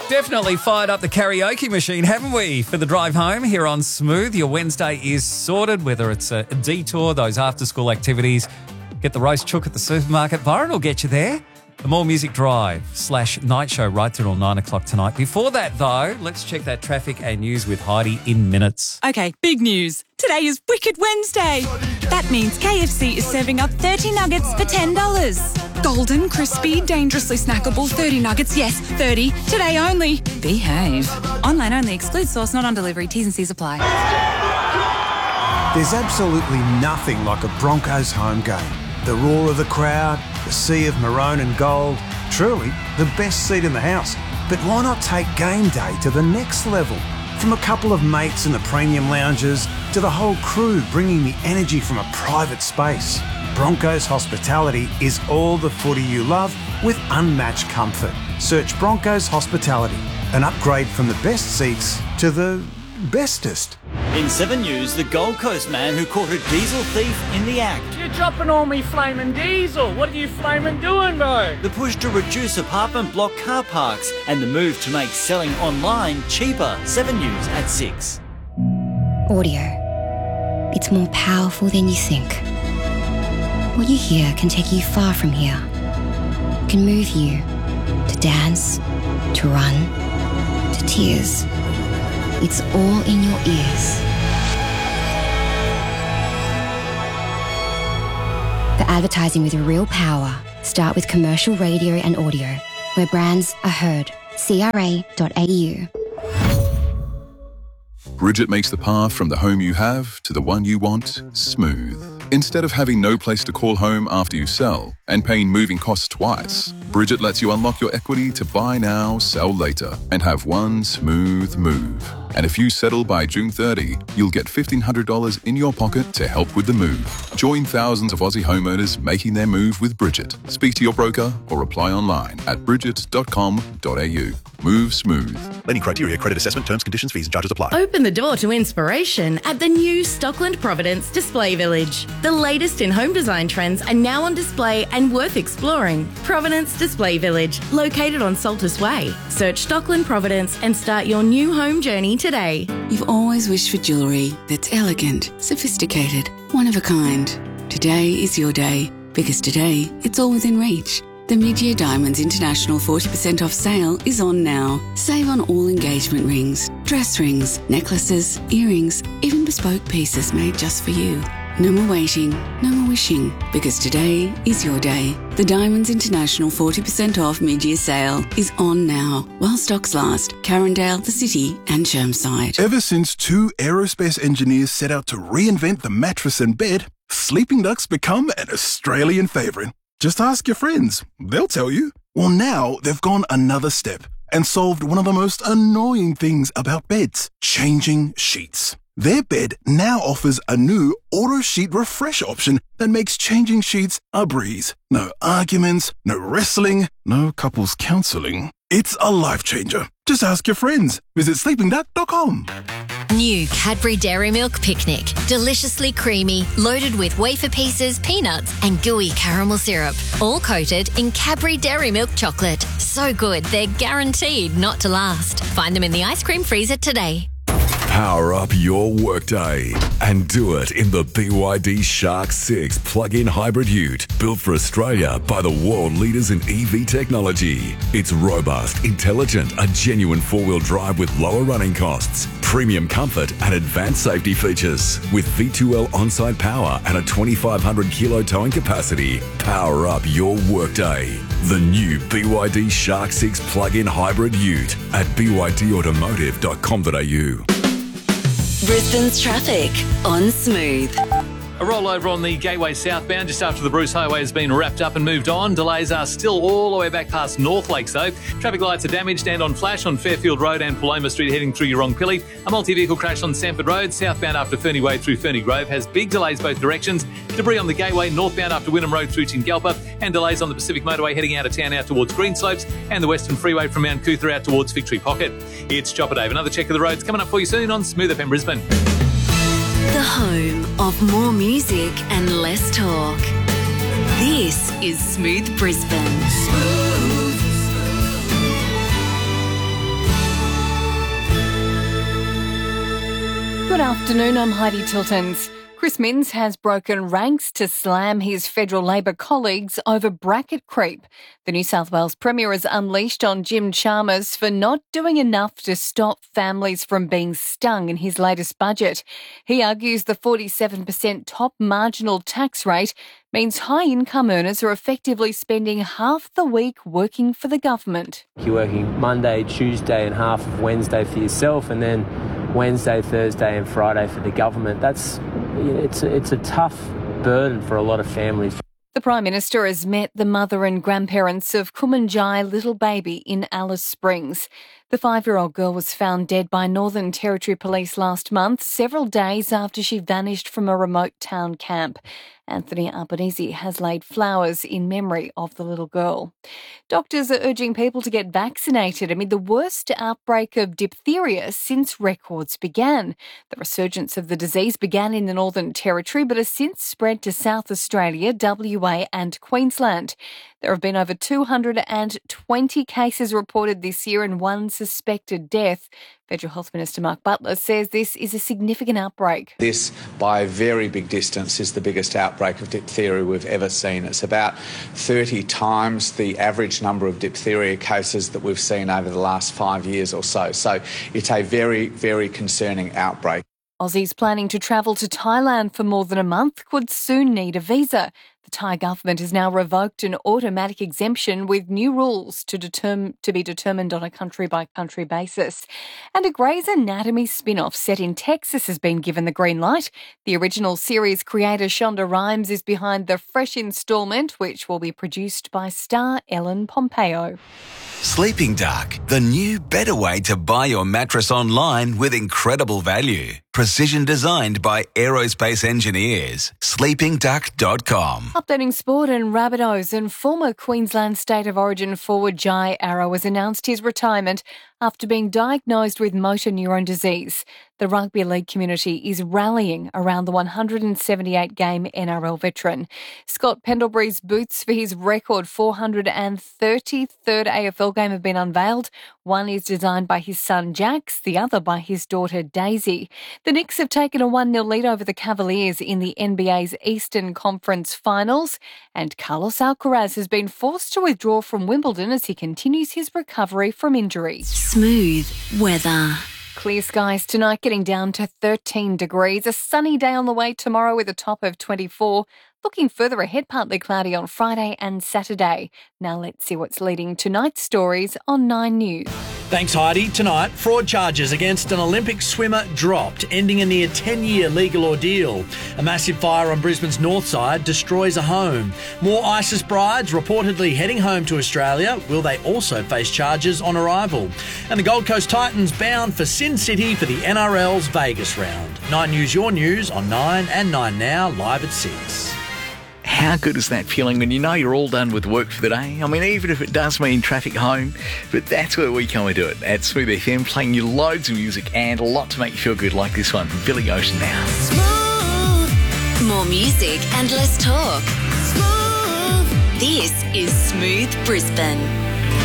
Definitely fired up the karaoke machine, haven't we, for the drive home here on Smooth. Your Wednesday is sorted, whether it's a detour, those after-school activities, get the roast chook at the supermarket. Byron will get you there. The More Music Drive / night show right till 9 o'clock tonight. Before that, though, let's check that traffic and news with Heidi in minutes. Okay, big news. Today is Wicked Wednesday. That means KFC is serving up 30 nuggets for $10. Golden, crispy, dangerously snackable 30 nuggets. Yes, 30. Today only. Behave. Online only. Excludes sauce, not on delivery. T's and C's apply. There's absolutely nothing like a Broncos home game. The roar of the crowd, the sea of maroon and gold, truly the best seat in the house. But why not take game day to the next level? From a couple of mates in the premium lounges to the whole crew bringing the energy from a private space. Broncos Hospitality is all the footy you love with unmatched comfort. Search Broncos Hospitality, an upgrade from the best seats to the bestest. In 7 News, the Gold Coast man who caught a diesel thief in the act. You're dropping on me flaming diesel. What are you flaming doing, bro? The push to reduce apartment block car parks and the move to make selling online cheaper. 7 News at 6. Audio. It's more powerful than you think. What you hear can take you far from here. It can move you to dance, to run, to tears. It's all in your ears. The advertising with real power. Start with commercial radio and audio, where brands are heard. CRA.au. Bridget makes the path from the home you have to the one you want smooth. Instead of having no place to call home after you sell and paying moving costs twice, Bridget lets you unlock your equity to buy now, sell later, and have one smooth move. And if you settle by June 30, you'll get $1,500 in your pocket to help with the move. Join thousands of Aussie homeowners making their move with Bridget. Speak to your broker or apply online at bridget.com.au. Move smooth. Lending criteria, credit assessment, terms, conditions, fees and charges apply. Open the door to inspiration at the new Stockland Providence Display Village. The latest in home design trends are now on display and worth exploring. Providence Display Village, located on Saltus Way. Search Stockland Providence and start your new home journey today. You've always wished for jewellery that's elegant, sophisticated, one of a kind. Today is your day, because today it's all within reach. The Mid-Year Diamonds International 40% off sale is on now. Save on all engagement rings, dress rings, necklaces, earrings, even bespoke pieces made just for you. No more waiting, no more wishing, because today is your day. The Diamonds International 40% off mid-year sale is on now, while stocks last. Carindale, the City and Chermside. Ever since 2 aerospace engineers set out to reinvent the mattress and bed, Sleeping Duck's become an Australian favourite. Just ask your friends, they'll tell you. Well, now they've gone another step and solved one of the most annoying things about beds, changing sheets. Their bed now offers a new auto sheet refresh option that makes changing sheets a breeze. No arguments, no wrestling, no couples counselling. It's a life changer. Just ask your friends. Visit sleepingduck.com. New Cadbury Dairy Milk Picnic. Deliciously creamy, loaded with wafer pieces, peanuts and gooey caramel syrup. All coated in Cadbury Dairy Milk chocolate. So good, they're guaranteed not to last. Find them in the ice cream freezer today. Power up your workday and do it in the BYD Shark 6 plug-in hybrid ute, built for Australia by the world leaders in EV technology. It's robust, intelligent, a genuine four-wheel drive with lower running costs, premium comfort and advanced safety features. With V2L on-site power and a 2,500 kilo towing capacity, power up your workday. The new BYD Shark 6 plug-in hybrid ute at bydautomotive.com.au. Brisbane's traffic on Smooth. A rollover on the Gateway southbound just after the Bruce Highway has been wrapped up and moved on. Delays are still all the way back past North Lakes though. Traffic lights are damaged and on flash on Fairfield Road and Paloma Street heading through Yerongbpilly. A multi-vehicle crash on Sanford Road southbound after Ferny Way through Ferny Grove has big delays both directions. Debris on the Gateway northbound after Wynnum Road through Tingalpa and delays on the Pacific Motorway heading out of town out towards Greenslopes and the Western Freeway from Mount Cootha out towards Victory Pocket. It's Chopper Dave. Another check of the roads coming up for you soon on Smooth FM Brisbane. The home of more music and less talk. This is Smooth Brisbane. afternoon, I'm Heidi Tiltons. Chris Minns has broken ranks to slam his federal Labor colleagues over bracket creep. The New South Wales Premier has unleashed on Jim Chalmers for not doing enough to stop families from being stung in his latest budget. He argues the 47% top marginal tax rate means high-income earners are effectively spending half the week working for the government. You're working Monday, Tuesday and half of Wednesday for yourself, and then Wednesday, Thursday and Friday for the government. It's a tough burden for a lot of families. The Prime Minister has met the mother and grandparents of Kumanjai little baby in Alice Springs. The 5-year-old girl was found dead by Northern Territory Police last month, several days after she vanished from a remote town camp. Anthony Albanese has laid flowers in memory of the little girl. Doctors are urging people to get vaccinated amid the worst outbreak of diphtheria since records began. The resurgence of the disease began in the Northern Territory but has since spread to South Australia, WA and Queensland. There have been over 220 cases reported this year and one suspected death. Federal Health Minister Mark Butler says this is a significant outbreak. This, by a very big distance, is the biggest outbreak of diphtheria we've ever seen. It's about 30 times the average number of diphtheria cases that we've seen over the last 5 years or so. So it's a very, very concerning outbreak. Aussies planning to travel to Thailand for more than a month could soon need a visa. The Thai government has now revoked an automatic exemption with new rules to be determined on a country-by-country basis. And a Grey's Anatomy spin-off set in Texas has been given the green light. The original series creator Shonda Rhimes is behind the fresh instalment, which will be produced by star Ellen Pompeo. Sleeping Duck, the new better way to buy your mattress online with incredible value. Precision designed by aerospace engineers. sleepingduck.com. Updating sport, and Rabbitohs and former Queensland State of Origin forward Jai Arrow has announced his retirement after being diagnosed with motor neurone disease. The rugby league community is rallying around the 178-game NRL veteran. Scott Pendlebury's boots for his record 433rd AFL game have been unveiled. One is designed by his son Jax, the other by his daughter Daisy. The Knicks have taken a 1-0 lead over the Cavaliers in the NBA's Eastern Conference Finals, and Carlos Alcaraz has been forced to withdraw from Wimbledon as he continues his recovery from injury. Smooth weather. Clear skies tonight, getting down to 13 degrees. A sunny day on the way tomorrow with a top of 24. Looking further ahead, partly cloudy on Friday and Saturday. Now let's see what's leading tonight's stories on 9 News. Thanks, Heidi. Tonight, fraud charges against an Olympic swimmer dropped, ending a near 10-year legal ordeal. A massive fire on Brisbane's north side destroys a home. More ISIS brides reportedly heading home to Australia. Will they also face charges on arrival? And the Gold Coast Titans bound for Sin City for the NRL's Vegas round. 9 News, your news on 9 and 9 Now, live at 6. How good is that feeling when you know you're all done with work for the day? I mean, even if it does mean traffic home, but that's where we come and do it. At Smooth FM, playing you loads of music and a lot to make you feel good, like this one from Billy Ocean now. Smooth. More music and less talk. Smooth. This is Smooth Brisbane.